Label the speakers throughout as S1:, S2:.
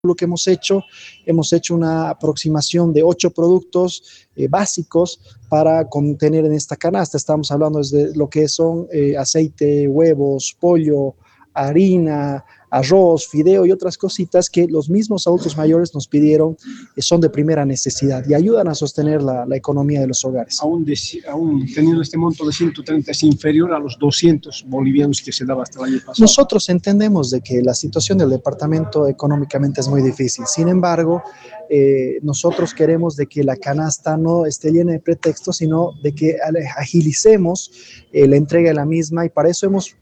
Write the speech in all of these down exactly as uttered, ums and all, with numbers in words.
S1: Lo que hemos hecho, hemos hecho una aproximación de ocho productos eh, básicos para contener en esta canasta. Estamos hablando desde lo que son eh, aceite, huevos, pollo, harina, arroz, fideo y otras cositas que los mismos adultos mayores nos pidieron, eh, son de primera necesidad y ayudan a sostener la, la economía de los hogares.
S2: Aún, de, aún teniendo este monto de ciento treinta es inferior a los doscientos bolivianos que se daba hasta el año pasado.
S1: Nosotros entendemos de que la situación del departamento económicamente es muy difícil. Sin embargo, eh, nosotros queremos de que la canasta no esté llena de pretextos, sino de que agilicemos eh, la entrega de la misma, y para eso hemos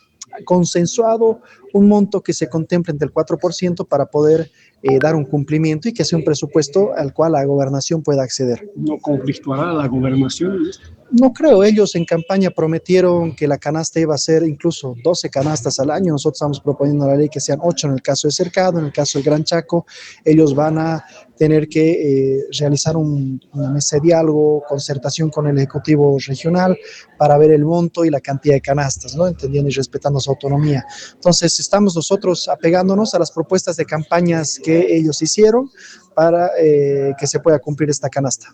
S1: consensuado un monto que se contemple entre el cuatro por ciento para poder eh, dar un cumplimiento y que sea un presupuesto al cual la gobernación pueda acceder.
S2: ¿No conflictuará la gobernación?
S1: No creo, ellos en campaña prometieron que la canasta iba a ser incluso doce canastas al año. Nosotros estamos proponiendo la ley que sean ocho en el caso de Cercado, en el caso del Gran Chaco. Ellos van a tener que eh, realizar un, una mesa de diálogo, concertación con el Ejecutivo Regional para ver el monto y la cantidad de canastas, ¿no? Entendiendo y respetando su autonomía. Entonces, estamos nosotros apegándonos a las propuestas de campañas que ellos hicieron para eh, que se pueda cumplir esta canasta.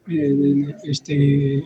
S2: Eh, este...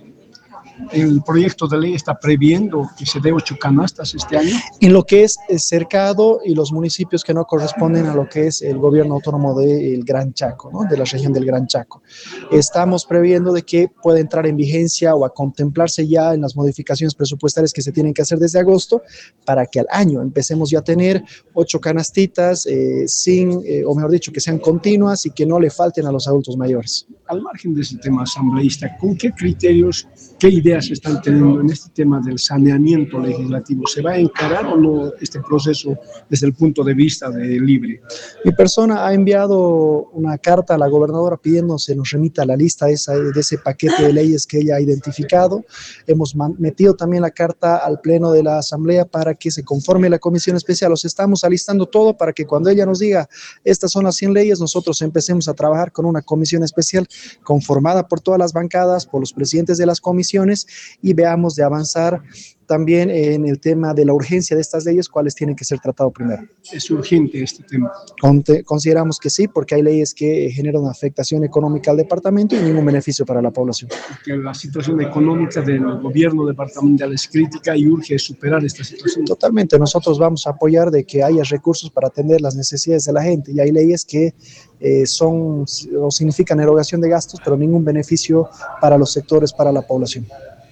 S2: ¿El proyecto de ley está previendo que se dé ocho canastas este año?
S1: En lo que es el Cercado y los municipios que no corresponden a lo que es el gobierno autónomo del Gran Chaco, ¿no? De la región del Gran Chaco. Estamos previendo de que pueda entrar en vigencia o a contemplarse ya en las modificaciones presupuestarias que se tienen que hacer desde agosto, para que al año empecemos ya a tener ocho canastitas, eh, sin, eh, o mejor dicho, que sean continuas y que no le falten a los adultos mayores.
S2: Al margen de ese tema asambleísta, ¿con qué criterios, qué ideas se están teniendo en este tema del saneamiento legislativo? ¿Se va a encarar o no este proceso desde el punto de vista de Libre?
S1: Mi persona ha enviado una carta a la gobernadora pidiendo se nos remita la lista esa, de ese paquete de leyes que ella ha identificado. Hemos metido también la carta al pleno de la asamblea para que se conforme la comisión especial. Los estamos alistando todo para que cuando ella nos diga estas son las cien leyes, nosotros empecemos a trabajar con una comisión especial conformada por todas las bancadas, por los presidentes de las comisiones, y veamos de avanzar también en el tema de la urgencia de estas leyes, cuáles tienen que ser tratados primero.
S2: ¿Es urgente este tema?
S1: Consideramos que sí, porque hay leyes que generan una afectación económica al departamento y ningún beneficio para la población.
S2: Porque la situación económica del gobierno departamental es crítica y urge superar esta situación.
S1: Totalmente, nosotros vamos a apoyar de que haya recursos para atender las necesidades de la gente, y hay leyes que eh, son o significan erogación de gastos, pero ningún beneficio para los sectores, para la población.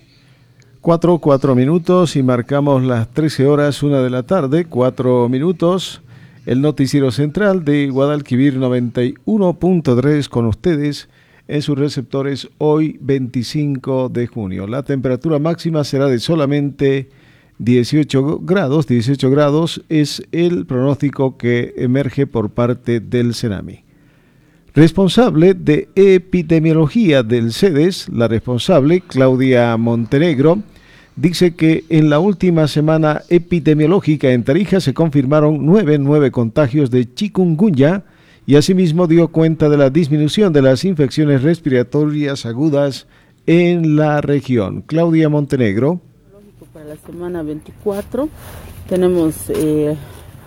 S3: Cuatro, cuatro minutos y marcamos las trece horas, una de la tarde, cuatro minutos. El noticiero central de Guadalquivir noventa y uno punto tres con ustedes en sus receptores hoy veinticinco de junio. La temperatura máxima será de solamente dieciocho grados. dieciocho grados es el pronóstico que emerge por parte del Senami. Responsable de epidemiología del CEDES, la responsable Claudia Montenegro, dice que en la última semana epidemiológica en Tarija se confirmaron nueve, nueve contagios de chikungunya y asimismo dio cuenta de la disminución de las infecciones respiratorias agudas en la región. Claudia Montenegro.
S4: Para la semana veinticuatro tenemos eh,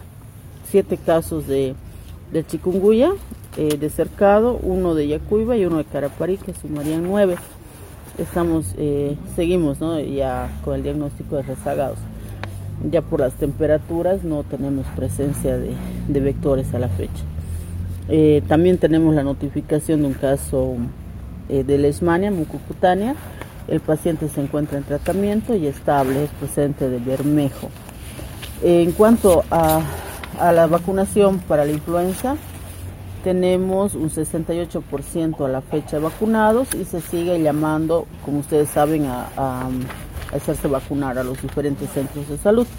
S4: siete casos de, de chikungunya, eh, de Cercado, uno de Yacuiba y uno de Caraparí, que sumarían nueve. Estamos, eh, seguimos, ¿no?, ya con el diagnóstico de rezagados. Ya por las temperaturas no tenemos presencia de, de vectores a la fecha. Eh, también tenemos la notificación de un caso eh, de leishmania mucocutánea. El paciente se encuentra en tratamiento y estable, es presente de Bermejo. Eh, en cuanto a, a la vacunación para la influenza, tenemos un sesenta y ocho por ciento a la fecha vacunados y se sigue llamando, como ustedes saben, a, a, a hacerse vacunar a los diferentes centros de salud.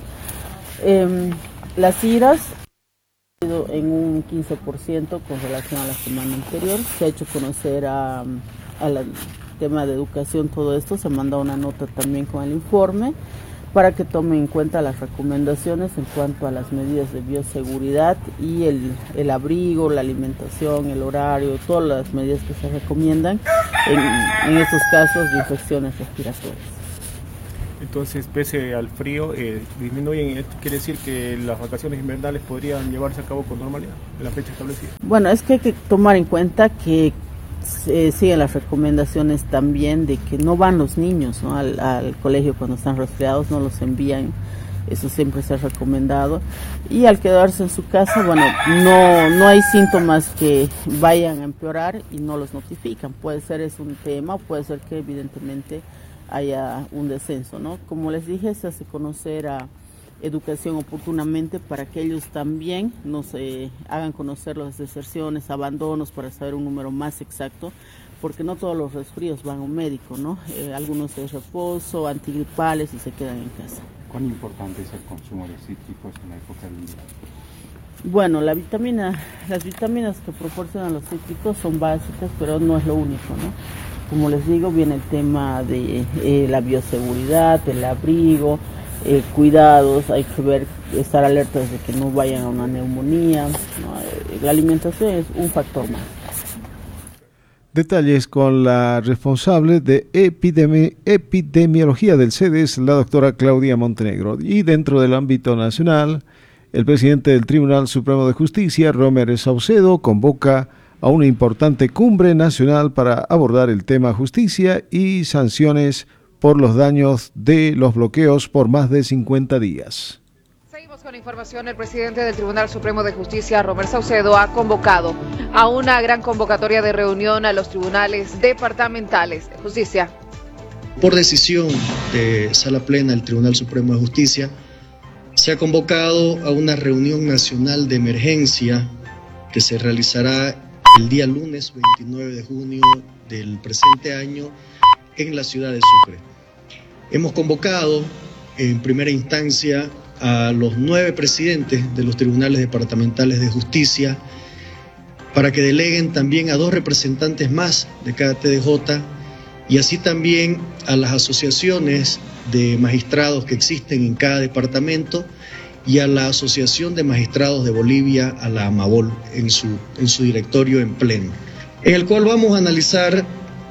S4: Eh, las iras han ido en un quince por ciento con relación a la semana anterior. Se ha hecho conocer a, a la tema de educación todo esto, se manda una nota también con el informe para que tomen en cuenta las recomendaciones en cuanto a las medidas de bioseguridad y el, el abrigo, la alimentación, el horario, todas las medidas que se recomiendan en, en estos casos de infecciones respiratorias.
S5: Entonces, pese al frío, eh, disminuyen. Esto quiere decir que las vacaciones invernales podrían llevarse a cabo con normalidad en la fecha establecida.
S4: Bueno, es que hay que tomar en cuenta que eh, siguen las recomendaciones también de que no van los niños, ¿no? al, al colegio cuando están resfriados, no los envían. Eso siempre se ha recomendado. Y al quedarse en su casa, bueno, no, no hay síntomas que vayan a empeorar y no los notifican. Puede ser es un tema, puede ser que evidentemente haya un descenso, ¿no? Como les dije, se hace conocer a educación oportunamente para que ellos también nos eh, hagan conocer las deserciones, abandonos, para saber un número más exacto, porque no todos los resfríos van a un médico, ¿no? Eh, algunos es reposo, antigripales y se quedan en casa.
S6: ¿Cuán importante es el consumo de cítricos en la época del invierno?
S4: Bueno, la vitamina, las vitaminas que proporcionan los cítricos son básicas, pero no es lo único, ¿no? Como les digo, viene el tema de eh, la bioseguridad, el abrigo, eh, cuidados, hay que ver, estar alertas de que no vayan a una neumonía, ¿no? Eh, la alimentación es un factor más.
S3: Detalles con la responsable de epidemi- epidemiología del C E D E S, la doctora Claudia Montenegro. Y dentro del ámbito nacional, el presidente del Tribunal Supremo de Justicia, Romer Saucedo, convoca a una importante cumbre nacional para abordar el tema justicia y sanciones por los daños de los bloqueos por más de cincuenta días.
S7: Seguimos con información. El presidente del Tribunal Supremo de Justicia, Romer Saucedo, ha convocado a una gran convocatoria de reunión a los tribunales departamentales de justicia.
S8: Por decisión de Sala Plena del Tribunal Supremo de Justicia, se ha convocado a una reunión nacional de emergencia que se realizará el día lunes veintinueve de junio del presente año en la ciudad de Sucre. Hemos convocado en primera instancia a los nueve presidentes de los tribunales departamentales de justicia para que deleguen también a dos representantes más de cada T D J y así también a las asociaciones de magistrados que existen en cada departamento y a la Asociación de Magistrados de Bolivia, a la AMABOL, en su, en su directorio en pleno, en el cual vamos a analizar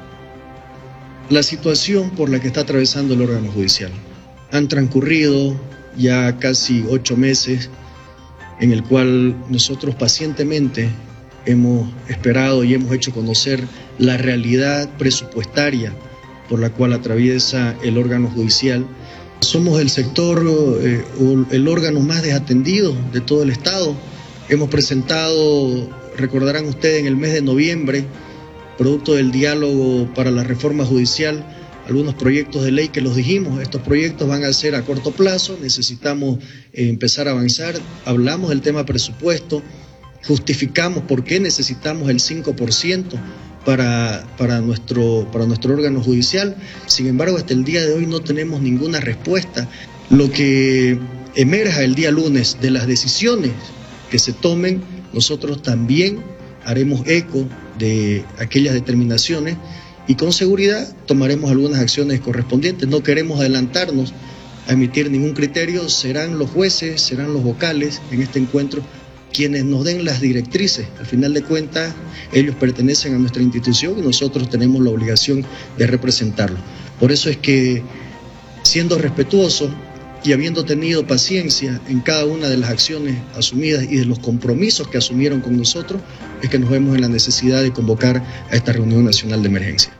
S8: la situación por la que está atravesando el órgano judicial. Han transcurrido ya casi ocho meses en el cual nosotros pacientemente hemos esperado y hemos hecho conocer la realidad presupuestaria por la cual atraviesa el órgano judicial. Somos el sector, eh, el órgano más desatendido de todo el Estado. Hemos presentado, recordarán ustedes, en el mes de noviembre, producto del diálogo para la reforma judicial, algunos proyectos de ley que los dijimos, estos proyectos van a ser a corto plazo, necesitamos eh, empezar a avanzar. Hablamos del tema presupuesto, justificamos por qué necesitamos el cinco por ciento para, para, nuestro, para nuestro órgano judicial. Sin embargo, hasta el día de hoy no tenemos ninguna respuesta. Lo que emerja el día lunes de las decisiones que se tomen, nosotros también haremos eco de aquellas determinaciones y con seguridad tomaremos algunas acciones correspondientes. No queremos adelantarnos a emitir ningún criterio, serán los jueces, serán los vocales en este encuentro quienes nos den las directrices. Al final de cuentas, ellos pertenecen a nuestra institución y nosotros tenemos la obligación de representarlos. Por eso es que, siendo respetuoso y habiendo tenido paciencia en cada una de las acciones asumidas y de los compromisos que asumieron con nosotros, es que nos vemos en la necesidad de convocar a esta reunión nacional de emergencia.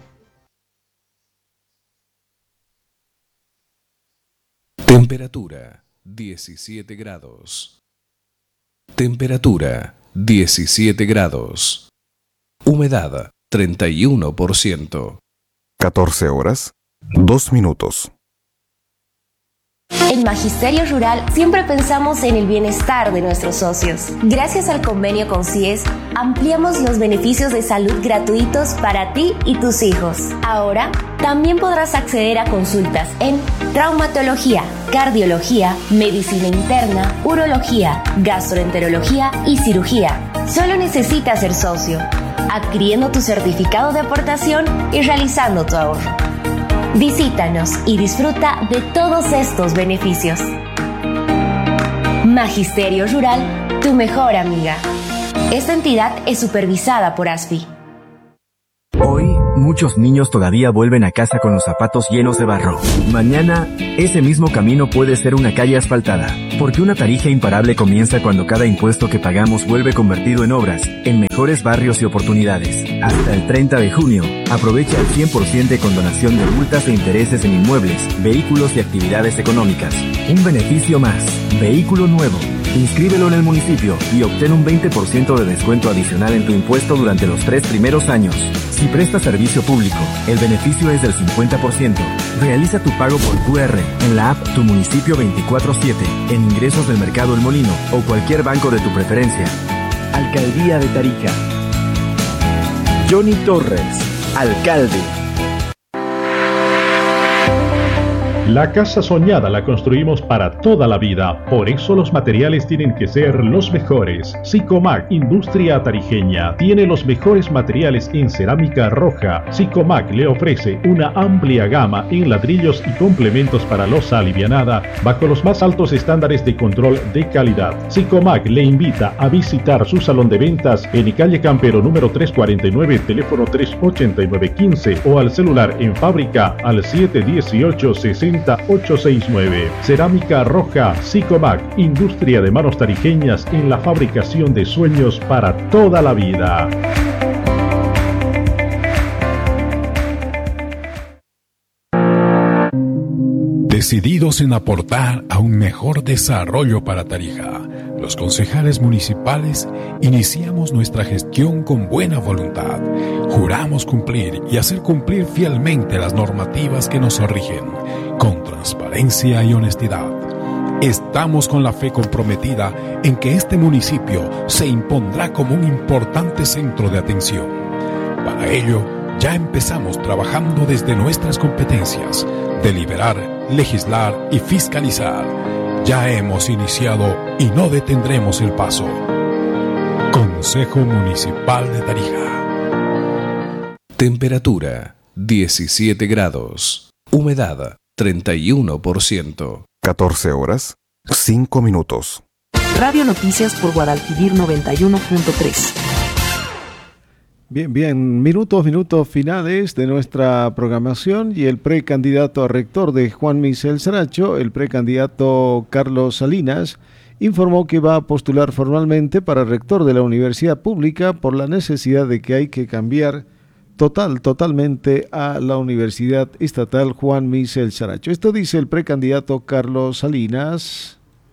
S9: Temperatura diecisiete grados. Temperatura diecisiete grados. Humedad treinta y uno por ciento.
S10: catorce horas, dos minutos.
S11: En Magisterio Rural siempre pensamos en el bienestar de nuestros socios. Gracias al convenio con C I E S, ampliamos los beneficios de salud gratuitos para ti y tus hijos. Ahora, también podrás acceder a consultas en traumatología, cardiología, medicina interna, urología, gastroenterología y cirugía. Solo necesitas ser socio, adquiriendo tu certificado de aportación y realizando tu ahorro. Visítanos y disfruta de todos estos beneficios. Magisterio Rural, tu mejor amiga. Esta entidad es supervisada por A S F I.
S12: Hoy, muchos niños todavía vuelven a casa con los zapatos llenos de barro. Mañana, ese mismo camino puede ser una calle asfaltada, porque una Tarija imparable comienza cuando cada impuesto que pagamos vuelve convertido en obras, en mejores barrios y oportunidades. Hasta el treinta de junio, aprovecha el cien por ciento de condonación de multas e intereses en inmuebles, vehículos y actividades económicas. Un beneficio más. Vehículo nuevo. Inscríbelo en el municipio y obtén un veinte por ciento de descuento adicional en tu impuesto durante los tres primeros años. Si prestas servicio público, el beneficio es del cincuenta por ciento. Realiza tu pago por Q R en la app Tu Municipio veinticuatro siete, en ingresos del Mercado El Molino o cualquier banco de tu preferencia. Alcaldía de Tarija. Johnny Torres, alcalde.
S13: La casa soñada la construimos para toda la vida, por eso los materiales tienen que ser los mejores. Sicomac, industria tarijeña, tiene los mejores materiales en cerámica roja. Sicomac le ofrece una amplia gama en ladrillos y complementos para losa alivianada, bajo los más altos estándares de control de calidad. Sicomac le invita a visitar su salón de ventas en calle Campero número trescientos cuarenta y nueve, teléfono tres ochenta y nueve quince, o al celular en fábrica al siete dieciocho sesenta ocho sesenta y nueve. Cerámica roja Sicomac, industria de manos tarijeñas en la fabricación de sueños para toda la vida.
S14: Decididos en aportar a un mejor desarrollo para Tarija, los concejales municipales iniciamos nuestra gestión con buena voluntad. Juramos cumplir y hacer cumplir fielmente las normativas que nos rigen, con transparencia y honestidad. Estamos con la fe comprometida en que este municipio se impondrá como un importante centro de atención. Para ello, ya empezamos trabajando desde nuestras competencias: deliberar, legislar y fiscalizar. Ya hemos iniciado y no detendremos el paso. Consejo Municipal de Tarija.
S9: Temperatura diecisiete grados. Humedad treinta y uno por ciento.
S10: catorce horas, cinco minutos.
S15: Radio Noticias por Guadalquivir noventa y uno punto tres.
S3: Bien, bien, minutos, minutos finales de nuestra programación, y el precandidato a rector de Juan Michel Saracho, el precandidato Carlos Salinas, informó que va a postular formalmente para rector de la universidad pública por la necesidad de que hay que cambiar total, totalmente a la Universidad Estatal Juan Michel Saracho. Esto dice el precandidato Carlos Salinas.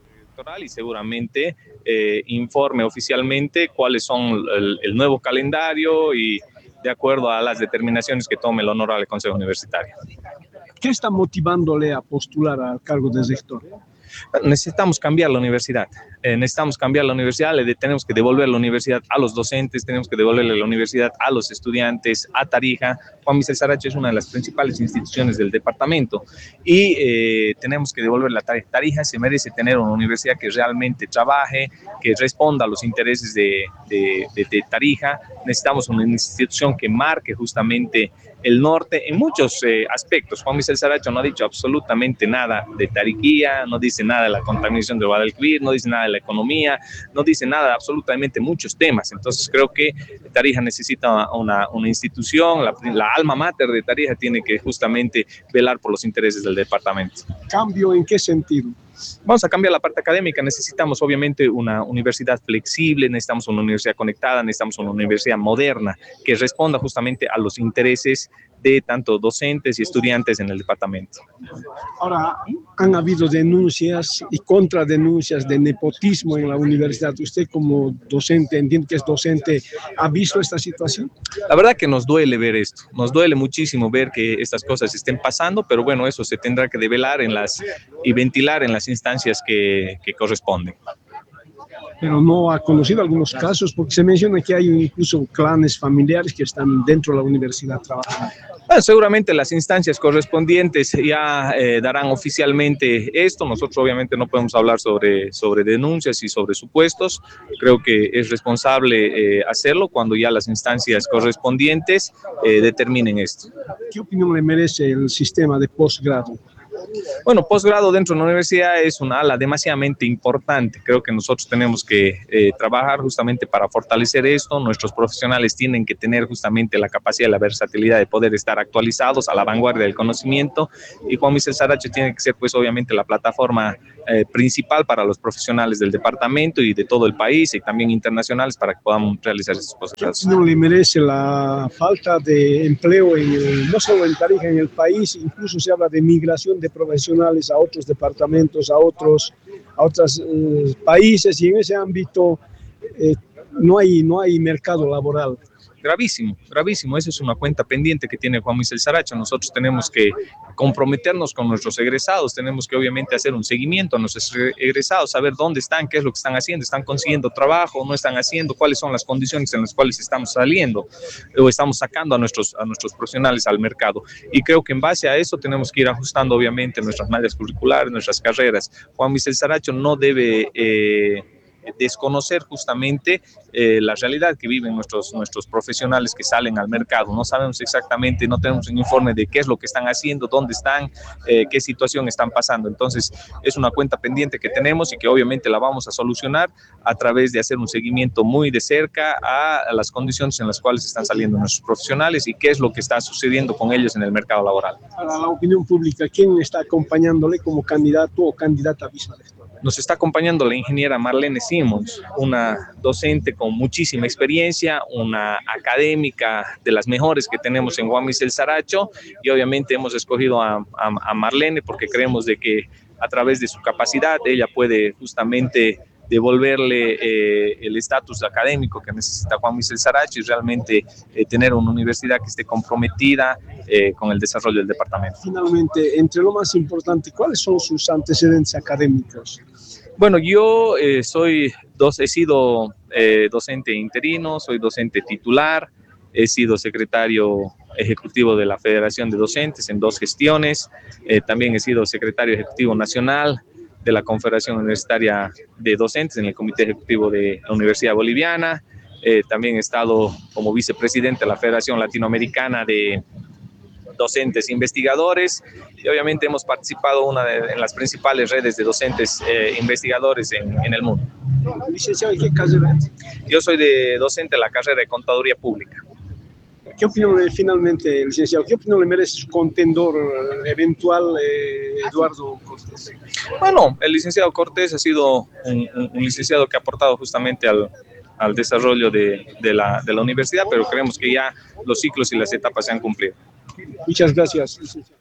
S16: Y seguramente eh, informe oficialmente cuáles son el, el nuevo calendario y de acuerdo a las determinaciones que tome el honorable Consejo Universitario.
S2: ¿Qué está motivándole a postular al cargo de rector?
S16: Necesitamos cambiar la universidad, eh, necesitamos cambiar la universidad, le tenemos que devolver la universidad a los docentes, tenemos que devolverle la universidad a los estudiantes, a Tarija. Juan Michel Saracho es una de las principales instituciones del departamento y eh, tenemos que devolverle a Tarija. Tarija se merece tener una universidad que realmente trabaje, que responda a los intereses de, de, de, de Tarija. Necesitamos una institución que marque justamente el norte en muchos eh, aspectos. Juan Michel Saracho no ha dicho absolutamente nada de Tariquía, no dice nada de la contaminación de Guadalquivir, no dice nada de la economía, no dice nada de absolutamente muchos temas. Entonces creo que Tarija necesita una, una institución, la, la alma mater de Tarija tiene que justamente velar por los intereses del departamento.
S2: ¿Cambio en qué sentido?
S16: Vamos a cambiar la parte académica, necesitamos obviamente una universidad flexible, necesitamos una universidad conectada, necesitamos una universidad moderna que responda justamente a los intereses de tanto docentes y estudiantes en el departamento.
S2: Ahora, han habido denuncias y contradenuncias de nepotismo en la universidad. ¿Usted como docente, entiende que es docente, ha visto esta situación?
S16: La verdad que nos duele ver esto, nos duele muchísimo ver que estas cosas estén pasando, pero bueno, eso se tendrá que develar en las, y ventilar en las instancias que, que corresponden.
S2: Pero no ha conocido algunos casos, porque se menciona que hay incluso clanes familiares que están dentro de la universidad trabajando.
S16: Bueno, seguramente las instancias correspondientes ya eh, darán oficialmente esto. Nosotros obviamente no podemos hablar sobre, sobre denuncias y sobre supuestos. Creo que es responsable eh, hacerlo cuando ya las instancias correspondientes eh, determinen esto.
S2: ¿Qué opinión le merece el sistema de posgrado?
S16: Bueno, posgrado dentro de la universidad es una ala demasiadamente importante. Creo que nosotros tenemos que eh, trabajar justamente para fortalecer esto. Nuestros profesionales tienen que tener justamente la capacidad y la versatilidad de poder estar actualizados a la vanguardia del conocimiento, y Juan Michel Saracho tiene que ser pues obviamente la plataforma eh, principal para los profesionales del departamento y de todo el país y también internacionales para que podamos realizar estos posgrados.
S2: No le merece la falta de empleo en el, no solo en Tarija, en el país. Incluso se habla de migración de profesionales a otros departamentos, a otros, a otros eh, países, y en ese ámbito eh, no hay, no hay mercado laboral.
S16: Gravísimo, gravísimo. Esa es una cuenta pendiente que tiene Juan Michel Saracho. Nosotros tenemos que comprometernos con nuestros egresados, tenemos que obviamente hacer un seguimiento a nuestros egresados, saber dónde están, qué es lo que están haciendo, están consiguiendo trabajo, no están haciendo, cuáles son las condiciones en las cuales estamos saliendo o estamos sacando a nuestros, a nuestros profesionales al mercado. Y creo que en base a eso tenemos que ir ajustando obviamente nuestras mallas curriculares, nuestras carreras. Juan Michel Saracho no debe Eh, desconocer justamente eh, la realidad que viven nuestros, nuestros profesionales que salen al mercado. No sabemos exactamente, no tenemos un informe de qué es lo que están haciendo, dónde están, eh, qué situación están pasando. Entonces es una cuenta pendiente que tenemos y que obviamente la vamos a solucionar a través de hacer un seguimiento muy de cerca a, a las condiciones en las cuales están saliendo nuestros profesionales y qué es lo que está sucediendo con ellos en el mercado laboral.
S2: A la opinión pública, ¿quién está acompañándole como candidato o candidata a vicerector?
S16: Nos está acompañando la ingeniera Marlene Simmons, una docente con muchísima experiencia, una académica de las mejores que tenemos en Juan Michel Saracho, y obviamente hemos escogido a, a, a Marlene porque creemos de que a través de su capacidad ella puede justamente devolverle eh, el estatus académico que necesita Juan Michel Saracho y realmente eh, tener una universidad que esté comprometida eh, con el desarrollo del departamento.
S2: Finalmente, entre lo más importante, ¿cuáles son sus antecedentes académicos?
S16: Bueno, yo eh, soy, dos, he sido eh, docente interino, soy docente titular, he sido secretario ejecutivo de la Federación de Docentes en dos gestiones, eh, también he sido secretario ejecutivo nacional de la Confederación Universitaria de Docentes en el Comité Ejecutivo de la Universidad Boliviana, eh, también he estado como vicepresidente de la Federación Latinoamericana de Docentes Investigadores, y obviamente hemos participado una de, en las principales redes de docentes eh, investigadores en, en el mundo.
S2: Licenciado, ¿y qué carrera?
S16: Yo soy de docente de la carrera de Contaduría Pública.
S2: ¿Qué opinión le, finalmente, licenciado, qué opinión le merece su contendor eventual, eh, Eduardo Cortés?
S16: Bueno, el licenciado Cortés ha sido un, un, un licenciado que ha aportado justamente al, al desarrollo de, de, la, de la universidad, pero creemos que ya los ciclos y las etapas se han cumplido.
S2: Muchas gracias, licenciado.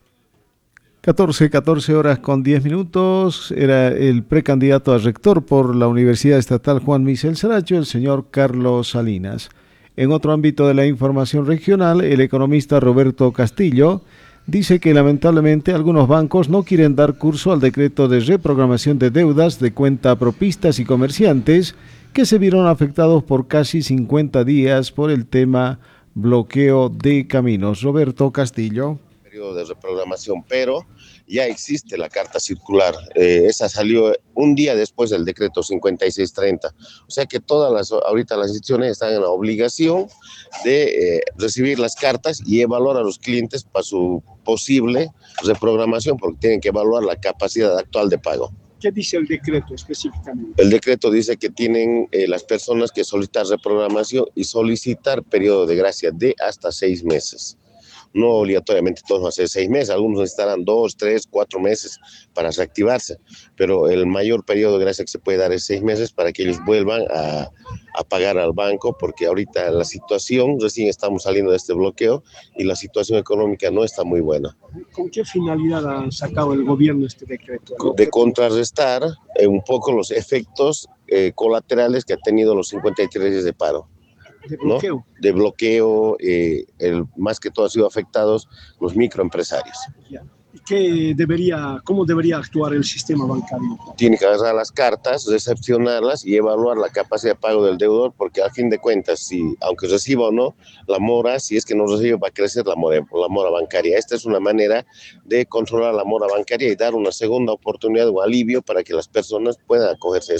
S3: catorce, catorce horas con diez minutos, era el precandidato a rector por la Universidad Estatal Juan Michel Saracho, el señor Carlos Salinas. En otro ámbito de la información regional, el economista Roberto Castillo dice que lamentablemente algunos bancos no quieren dar curso al decreto de reprogramación de deudas de cuentapropistas y comerciantes que se vieron afectados por casi cincuenta días por el tema bloqueo de caminos. Roberto Castillo.
S17: Periodo de reprogramación, pero ya existe la carta circular, eh, esa salió un día después del decreto cincuenta y seis treinta, o sea que todas las, ahorita las instituciones están en la obligación de eh, recibir las cartas y evaluar a los clientes para su posible reprogramación, porque tienen que evaluar la capacidad actual de pago.
S2: ¿Qué dice el decreto específicamente?
S17: El decreto dice que tienen eh, las personas que solicitar reprogramación y solicitar periodo de gracia de hasta seis meses. No obligatoriamente todos van a ser seis meses, algunos necesitarán dos, tres, cuatro meses para reactivarse, pero el mayor periodo de gracia que se puede dar es seis meses para que ellos vuelvan a, a pagar al banco, porque ahorita la situación, recién estamos saliendo de este bloqueo y la situación económica no está muy buena.
S2: ¿Con qué finalidad ha sacado el gobierno este decreto?
S17: De contrarrestar eh, un poco los efectos eh, colaterales que ha tenido los cincuenta y tres días de paro.
S2: ¿De bloqueo?
S17: ¿No? De bloqueo, eh, el, más que todo han sido afectados los microempresarios.
S2: Ya. ¿Y qué debería, cómo debería actuar el sistema bancario?
S17: Tiene que agarrar las cartas, recepcionarlas y evaluar la capacidad de pago del deudor, porque al fin de cuentas, si, aunque reciba o no, la mora, si es que no recibe, va a crecer la mora, la mora bancaria. Esta es una manera de controlar la mora bancaria y dar una segunda oportunidad o alivio para que las personas puedan acogerse a esto.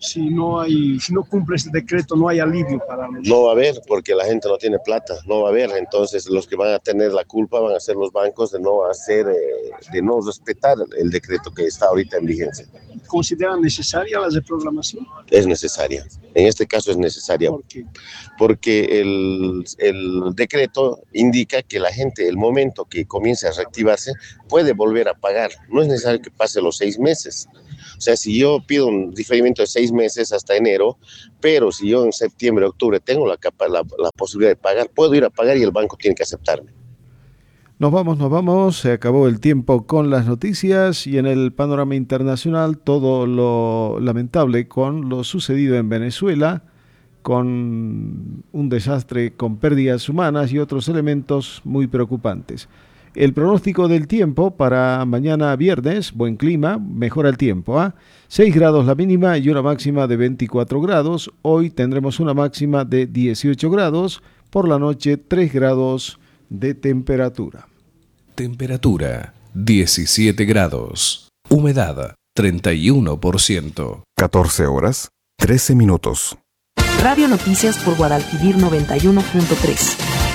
S2: si no hay, si no cumple este decreto, no hay alivio para los...
S17: No va a haber, porque la gente no tiene plata, no va a haber. Entonces los que van a tener la culpa van a ser los bancos de no hacer, eh, de no respetar el decreto que está ahorita en vigencia.
S2: ¿Consideran necesaria la reprogramación?
S17: Es necesaria. En este caso es necesaria.
S2: ¿Por qué?
S17: Porque el, el decreto indica que la gente, el momento que comience a reactivarse, puede volver a pagar. No es necesario que pase los seis meses. O sea, si yo pido un diferimiento de seis meses hasta enero, pero si yo en septiembre, octubre tengo la, capa, la, la posibilidad de pagar, puedo ir a pagar y el banco tiene que aceptarme.
S3: Nos vamos, nos vamos. Se acabó el tiempo con las noticias y en el panorama internacional todo lo lamentable con lo sucedido en Venezuela, con un desastre con pérdidas humanas y otros elementos muy preocupantes. El pronóstico del tiempo para mañana viernes, buen clima, mejora el tiempo, ¿eh? seis grados la mínima y una máxima de veinticuatro grados. Hoy tendremos una máxima de dieciocho grados, por la noche tres grados de temperatura.
S9: Temperatura diecisiete grados. Humedad treinta y uno por ciento.
S10: catorce horas, trece minutos.
S15: Radio Noticias por Guadalquivir noventa y uno punto tres.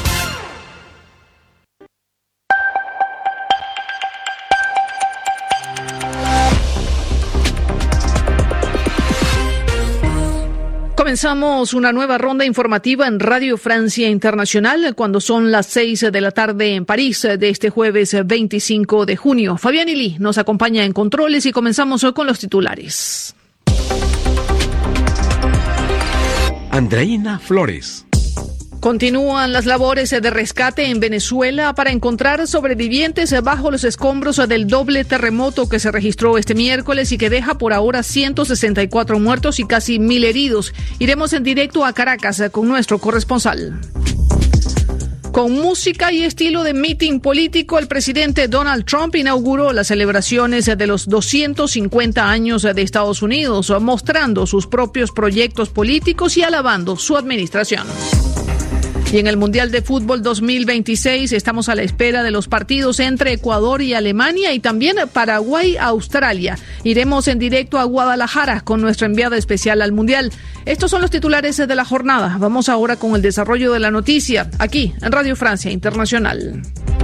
S18: Comenzamos una nueva ronda informativa en Radio Francia Internacional cuando son las seis de la tarde en París de este jueves veinticinco de junio. Fabián Ili nos acompaña en controles y comenzamos hoy con los titulares.
S14: Andreina Flores.
S18: Continúan las labores de rescate en Venezuela para encontrar sobrevivientes bajo los escombros del doble terremoto que se registró este miércoles y que deja por ahora ciento sesenta y cuatro muertos y casi mil heridos. Iremos en directo a Caracas con nuestro corresponsal. Con música y estilo de meeting político, el presidente Donald Trump inauguró las celebraciones de los doscientos cincuenta años de Estados Unidos, mostrando sus propios proyectos políticos y alabando su administración. Y en el Mundial de Fútbol dos mil veintiséis estamos a la espera de los partidos entre Ecuador y Alemania y también Paraguay-Australia. Iremos en directo a Guadalajara con nuestra enviada especial al Mundial. Estos son los titulares de la jornada. Vamos ahora con el desarrollo de la noticia, aquí en Radio Francia Internacional.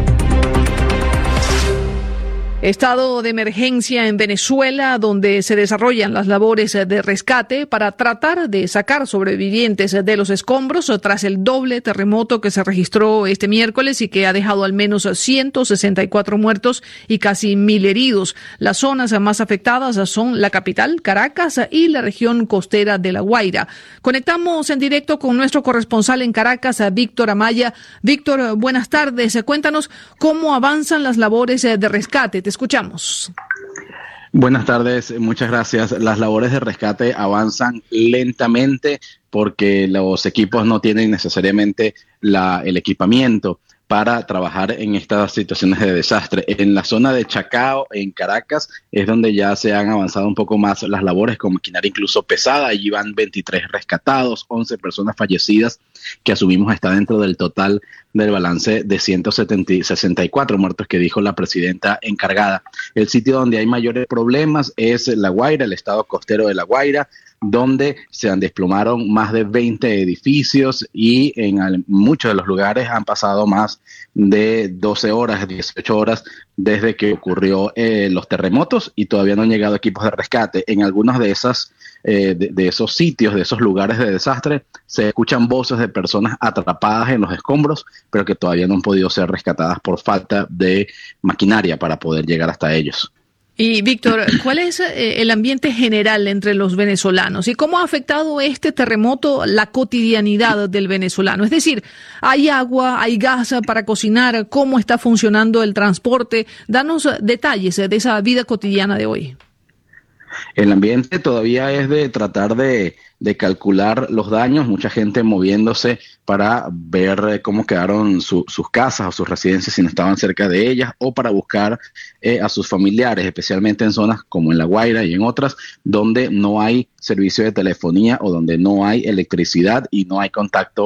S18: Estado de emergencia en Venezuela, donde se desarrollan las labores de rescate para tratar de sacar sobrevivientes de los escombros tras el doble terremoto que se registró este miércoles y que ha dejado al menos ciento sesenta y cuatro muertos y casi mil heridos. Las zonas más afectadas son la capital, Caracas, y la región costera de La Guaira. Conectamos en directo con nuestro corresponsal en Caracas, Víctor Amaya. Víctor, buenas tardes. Cuéntanos cómo avanzan las labores de rescate. Te escuchamos.
S19: Buenas tardes, muchas gracias. Las labores de rescate avanzan lentamente porque los equipos no tienen necesariamente la, el equipamiento para trabajar en estas situaciones de desastre. En la zona de Chacao, en Caracas, es donde ya se han avanzado un poco más las labores con maquinaria incluso pesada. Allí van veintitrés rescatados, once personas fallecidas, que asumimos está dentro del total del balance de ciento sesenta y cuatro muertos que dijo la presidenta encargada. El sitio donde hay mayores problemas es La Guaira, el estado costero de La Guaira, donde se desplomaron más de veinte edificios y en muchos de los lugares han pasado más de doce horas, dieciocho horas desde que ocurrió eh, los terremotos y todavía no han llegado equipos de rescate. En algunos de, esas, eh, de, de esos sitios, de esos lugares de desastre, se escuchan voces de personas atrapadas en los escombros, pero que todavía no han podido ser rescatadas por falta de maquinaria para poder llegar hasta ellos.
S18: Y Víctor, ¿cuál es eh, el ambiente general entre los venezolanos y cómo ha afectado este terremoto la cotidianidad del venezolano? Es decir, ¿hay agua, hay gas para cocinar? ¿Cómo está funcionando el transporte? Danos detalles de esa vida cotidiana de hoy.
S19: El ambiente todavía es de tratar de, de calcular los daños, mucha gente moviéndose para ver cómo quedaron su, sus casas o sus residencias si no estaban cerca de ellas, o para buscar eh, a sus familiares, especialmente en zonas como en La Guaira y en otras, donde no hay servicio de telefonía o donde no hay electricidad y no hay contacto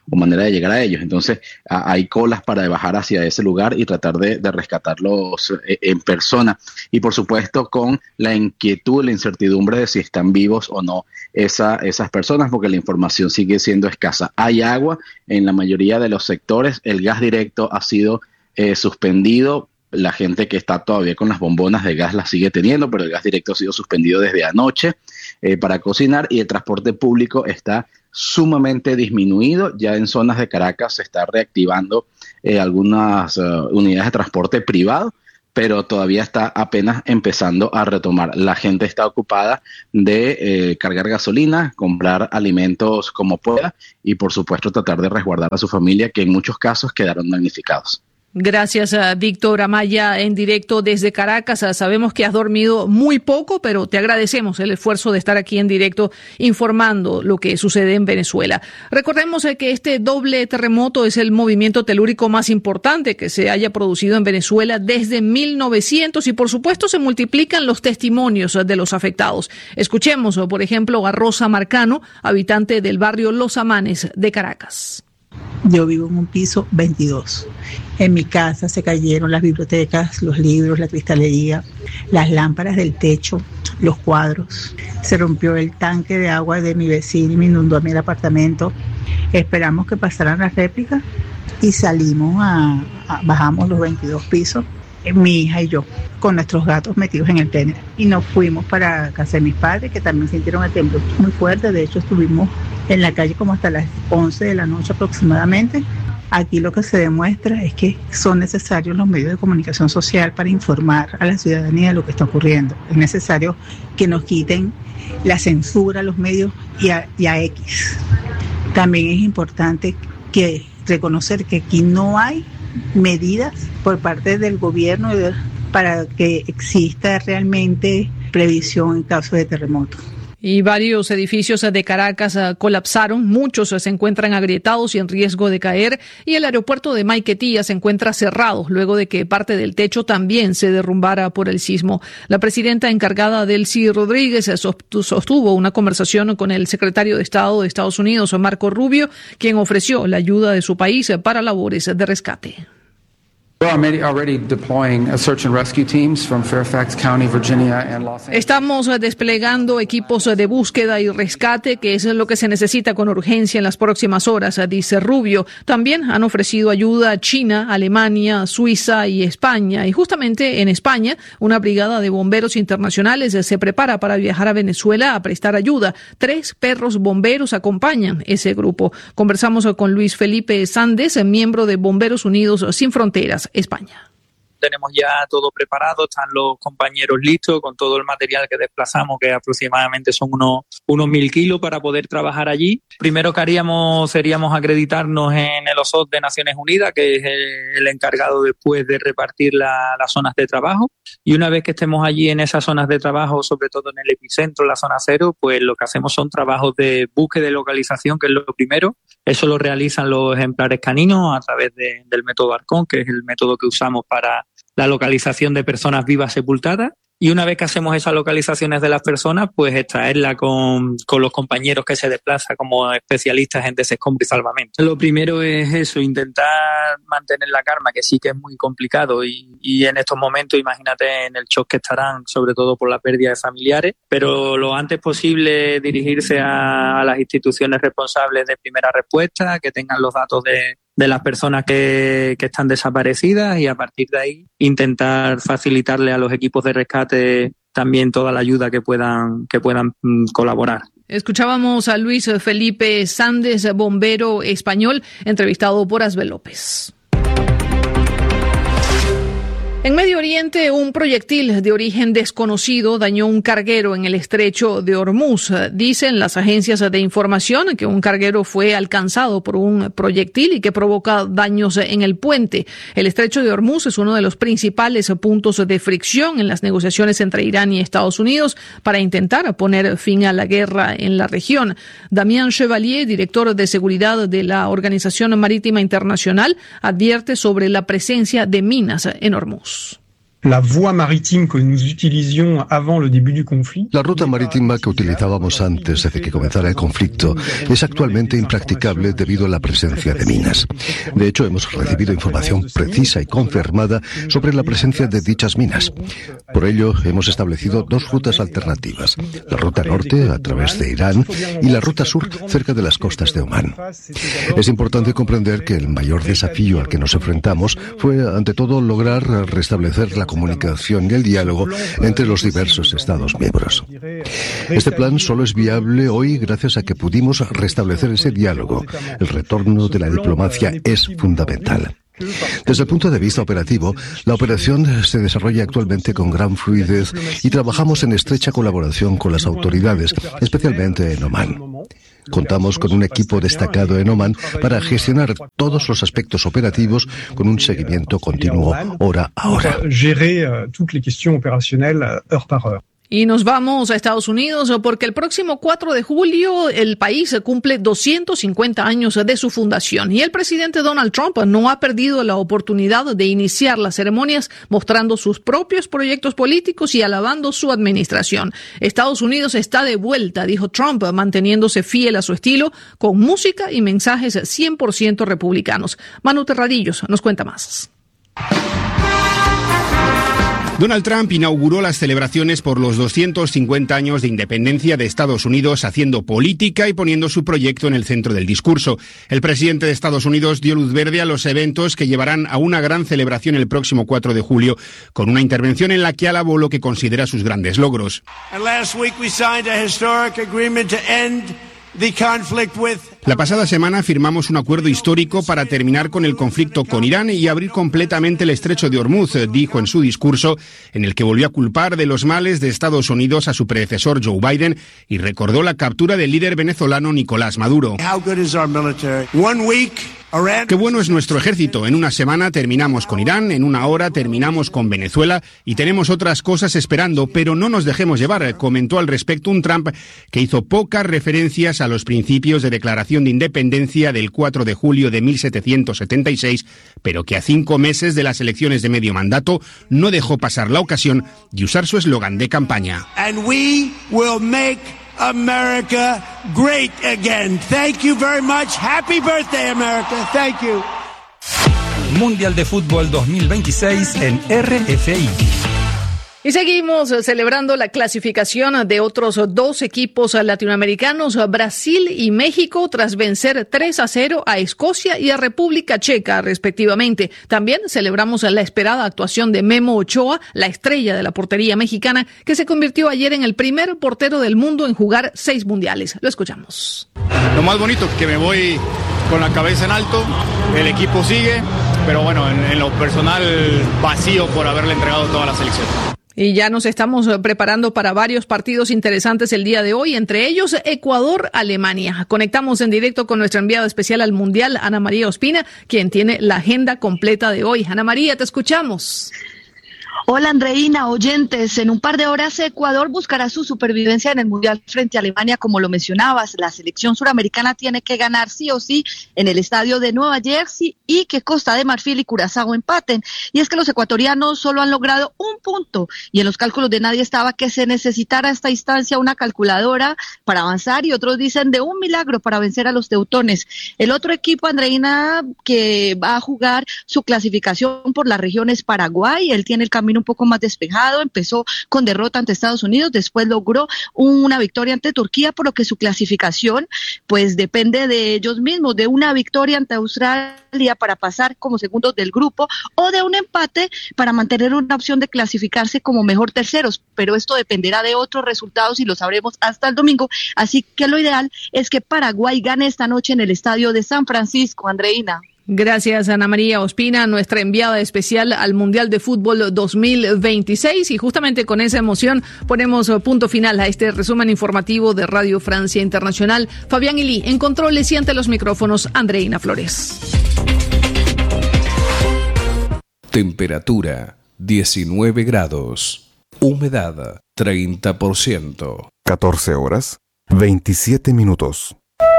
S19: o manera de llegar a ellos. Entonces a, hay colas para bajar hacia ese lugar y tratar de, de rescatarlos eh, en persona. Y por supuesto con la inquietud, la incertidumbre de si están vivos o no esa, esas personas, porque la información sigue siendo escasa. Hay agua en la mayoría de los sectores, el gas directo ha sido eh, suspendido. La gente que está todavía con las bombonas de gas las sigue teniendo, pero el gas directo ha sido suspendido desde anoche eh, para cocinar, y el transporte público está sumamente disminuido. Ya en zonas de Caracas se está reactivando eh, algunas uh, unidades de transporte privado, pero todavía está apenas empezando a retomar. La gente está ocupada de eh, cargar gasolina, comprar alimentos como pueda y por supuesto tratar de resguardar a su familia, que en muchos casos quedaron damnificados.
S18: Gracias a Víctor Amaya en directo desde Caracas. Sabemos que has dormido muy poco, pero te agradecemos el esfuerzo de estar aquí en directo informando lo que sucede en Venezuela. Recordemos que este doble terremoto es el movimiento telúrico más importante que se haya producido en Venezuela desde mil novecientos y por supuesto se multiplican los testimonios de los afectados. Escuchemos, por ejemplo, a Rosa Marcano, habitante del barrio Los Amanes de Caracas.
S20: Yo vivo en un piso veintidós. En mi casa se cayeron las bibliotecas, los libros, la cristalería, las lámparas del techo, los cuadros. Se rompió el tanque de agua de mi vecino y me inundó a mi apartamento. Esperamos que pasaran las réplicas y salimos a, a bajamos los veintidós pisos, mi hija y yo, con nuestros gatos metidos en el tener. Y nos fuimos para casa de mis padres, que también sintieron el temblor muy fuerte. De hecho, estuvimos en la calle como hasta las once de la noche aproximadamente. Aquí lo que se demuestra es que son necesarios los medios de comunicación social para informar a la ciudadanía de lo que está ocurriendo. Es necesario que nos quiten la censura a los medios y a, y a X. También es importante que reconocer que aquí no hay medidas por parte del gobierno para que exista realmente previsión en caso de terremoto.
S18: Y varios edificios de Caracas uh, colapsaron, muchos uh, se encuentran agrietados y en riesgo de caer, y el aeropuerto de Maiquetía se encuentra cerrado luego de que parte del techo también se derrumbara por el sismo. La presidenta encargada Delcy Rodríguez sostuvo una conversación con el secretario de Estado de Estados Unidos, Marco Rubio, quien ofreció la ayuda de su país para labores de rescate. Estamos desplegando equipos de búsqueda y rescate, que es lo que se necesita con urgencia en las próximas horas, dice Rubio. También han ofrecido ayuda a China, Alemania, Suiza y España. Y justamente en España, una brigada de bomberos internacionales se prepara para viajar a Venezuela a prestar ayuda. Tres perros bomberos acompañan ese grupo. Conversamos con Luis Felipe Sández, miembro de Bomberos Unidos Sin Fronteras, España.
S21: Tenemos ya todo preparado, están los compañeros listos con todo el material que desplazamos, que aproximadamente son unos, unos mil kilos para poder trabajar allí. Primero que haríamos seríamos acreditarnos en el O S O D de Naciones Unidas, que es el, el encargado después de repartir la, las zonas de trabajo. Y una vez que estemos allí en esas zonas de trabajo, sobre todo en el epicentro, la zona cero, pues lo que hacemos son trabajos de búsqueda y localización, que es lo primero. Eso lo realizan los ejemplares caninos a través de, del método Arcón, que es el método que usamos para la localización de personas vivas sepultadas. Y una vez que hacemos esas localizaciones de las personas, pues extraerla con, con los compañeros que se desplazan como especialistas en desescombro y salvamento. Lo primero es eso, intentar mantener la calma, que sí que es muy complicado y, y en estos momentos, imagínate en el shock que estarán, sobre todo por la pérdida de familiares, pero lo antes posible dirigirse a, a las instituciones responsables de primera respuesta, que tengan los datos de de las personas que, que están desaparecidas y a partir de ahí intentar facilitarle a los equipos de rescate también toda la ayuda que puedan, que puedan mm, colaborar.
S18: Escuchábamos a Luis Felipe Sández, bombero español, entrevistado por Asbel López. En Medio Oriente, un proyectil de origen desconocido dañó un carguero en el estrecho de Hormuz. Dicen las agencias de información que un carguero fue alcanzado por un proyectil y que provoca daños en el puente. El estrecho de Hormuz es uno de los principales puntos de fricción en las negociaciones entre Irán y Estados Unidos para intentar poner fin a la guerra en la región. Damien Chevalier, director de seguridad de la Organización Marítima Internacional, advierte sobre la presencia de minas en Hormuz.
S1: La voie maritime que nous utilisions avant le début du conflit.
S22: La ruta marítima que utilizábamos antes de que comenzara el conflicto es actualmente impracticable debido a la presencia de minas. De hecho, hemos recibido información precisa y confirmada sobre la presencia de dichas minas. Por ello, hemos establecido dos rutas alternativas: la ruta norte a través de Irán y la ruta sur cerca de las costas de Omán. Es importante comprender que el mayor desafío al que nos enfrentamos fue, ante todo, lograr restablecer la comunicación y el diálogo entre los diversos Estados miembros. Este plan solo es viable hoy gracias a que pudimos restablecer ese diálogo. El retorno de la diplomacia es fundamental. Desde el punto de vista operativo, la operación se desarrolla actualmente con gran fluidez y trabajamos en estrecha colaboración con las autoridades, especialmente en Omán. Contamos con un equipo destacado en Omán para gestionar todos los aspectos operativos con un seguimiento continuo hora a hora.
S18: Y nos vamos a Estados Unidos porque el próximo cuatro de julio el país cumple doscientos cincuenta años de su fundación y el presidente Donald Trump no ha perdido la oportunidad de iniciar las ceremonias mostrando sus propios proyectos políticos y alabando su administración. Estados Unidos está de vuelta, dijo Trump, manteniéndose fiel a su estilo con música y mensajes cien por ciento republicanos. Manu Terradillos nos cuenta más.
S23: Donald Trump inauguró las celebraciones por los doscientos cincuenta años de independencia de Estados Unidos haciendo política y poniendo su proyecto en el centro del discurso. El presidente de Estados Unidos dio luz verde a los eventos que llevarán a una gran celebración el próximo cuatro de julio, con una intervención en la que alabó lo que considera sus grandes logros. La pasada semana firmamos un acuerdo histórico para terminar con el conflicto con Irán y abrir completamente el estrecho de Hormuz, dijo en su discurso, en el que volvió a culpar de los males de Estados Unidos a su predecesor Joe Biden y recordó la captura del líder venezolano Nicolás Maduro. Qué bueno es nuestro ejército. En una semana terminamos con Irán, en una hora terminamos con Venezuela y tenemos otras cosas esperando, pero no nos dejemos llevar, comentó al respecto un Trump que hizo pocas referencias a los principios de declaración de independencia del cuatro de julio de mil setecientos setenta y seis, pero que a cinco meses de las elecciones de medio mandato no dejó pasar la ocasión de usar su eslogan de campaña.
S24: And we will make America great again. Thank you very much. Happy birthday, America. Thank you.
S25: Mundial de Fútbol dos mil veintiséis en R F I.
S18: Y seguimos celebrando la clasificación de otros dos equipos latinoamericanos, Brasil y México, tras vencer tres a cero a Escocia y a República Checa, respectivamente. También celebramos la esperada actuación de Memo Ochoa, la estrella de la portería mexicana, que se convirtió ayer en el primer portero del mundo en jugar seis mundiales. Lo escuchamos.
S26: Lo más bonito es que me voy con la cabeza en alto, el equipo sigue, pero bueno, en, en lo personal vacío por haberle entregado toda la selección.
S18: Y ya nos estamos preparando para varios partidos interesantes el día de hoy, entre ellos Ecuador-Alemania. Conectamos en directo con nuestra enviada especial al Mundial, Ana María Ospina, quien tiene la agenda completa de hoy. Ana María, te escuchamos.
S27: Hola Andreina, oyentes, en un par de horas Ecuador buscará su supervivencia en el Mundial frente a Alemania, como lo mencionabas. La selección suramericana tiene que ganar sí o sí en el estadio de Nueva Jersey y que Costa de Marfil y Curazao empaten. Y es que los ecuatorianos solo han logrado un punto y en los cálculos de nadie estaba que se necesitara a esta instancia una calculadora para avanzar y otros dicen de un milagro para vencer a los teutones. El otro equipo, Andreina, que va a jugar su clasificación por la región es Paraguay. Él tiene el camino un poco más despejado, empezó con derrota ante Estados Unidos, después logró una victoria ante Turquía, por lo que su clasificación pues depende de ellos mismos, de una victoria ante Australia para pasar como segundos del grupo o de un empate para mantener una opción de clasificarse como mejor terceros, pero esto dependerá de otros resultados y lo sabremos hasta el domingo, así que lo ideal es que Paraguay gane esta noche en el estadio de San Francisco, Andreina.
S18: Gracias, Ana María Ospina, nuestra enviada especial al Mundial de Fútbol dos mil veintiséis. Y justamente con esa emoción ponemos punto final a este resumen informativo de Radio Francia Internacional. Fabián Ilí, en controles y ante los micrófonos, Andreina Flores.
S9: Temperatura diecinueve grados. Humedad treinta por ciento.
S10: catorce horas, veintisiete minutos.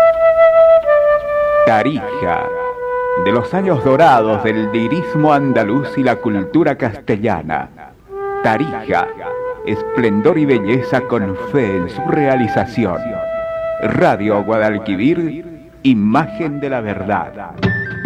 S28: Tarija. De los años dorados del lirismo andaluz y la cultura castellana,
S4: Tarija, esplendor y belleza con fe en su realización. Radio Guadalquivir, imagen de la verdad.